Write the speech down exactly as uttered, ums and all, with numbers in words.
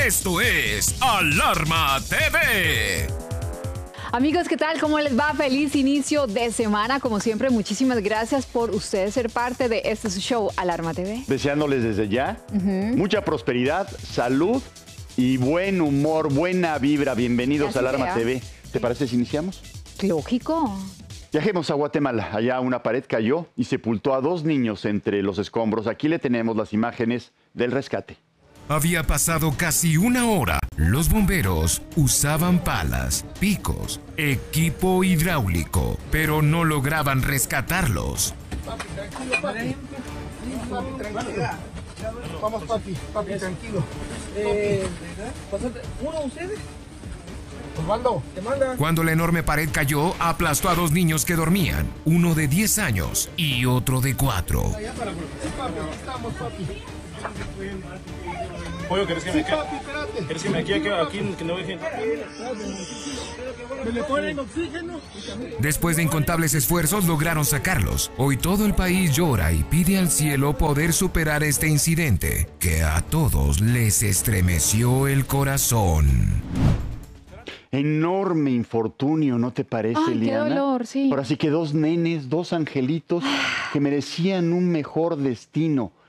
Esto es Alarma T V. Amigos, ¿qué tal? ¿Cómo les va? Feliz inicio de semana. Como siempre, muchísimas gracias por ustedes ser parte de este su show, Alarma T V. Deseándoles desde ya uh-huh. mucha prosperidad, salud y buen humor, buena vibra. Bienvenidos a Alarma sea. T V. ¿Te parece si iniciamos? Lógico. Viajemos a Guatemala. Allá una pared cayó y sepultó a dos niños entre los escombros. Aquí le tenemos las imágenes del rescate. Había pasado casi una hora. Los bomberos usaban palas, picos, equipo hidráulico, pero no lograban rescatarlos. Papi, tranquilo, papi. Papi, tranquilo. Vamos, papi, papi, tranquilo. Eh, ¿Uno de ustedes? Osvaldo, te manda. Cuando la enorme pared cayó, aplastó a dos niños que dormían, uno de diez años y otro de cuatro. Sí, papi, aquí estamos, papi. Pollo, ¿querés que me sí, quede? Papi, espérate. ¿Querés que me quede aquí, aquí que no dejen? ¿Me le ponen oxígeno? Después de incontables esfuerzos lograron sacarlos. Hoy todo el país llora y pide al cielo poder superar este incidente que a todos les estremeció el corazón. Enorme infortunio, ¿no te parece, Ay, Liana? qué dolor, sí. Ahora sí que dos nenes, dos angelitos que merecían un mejor destino.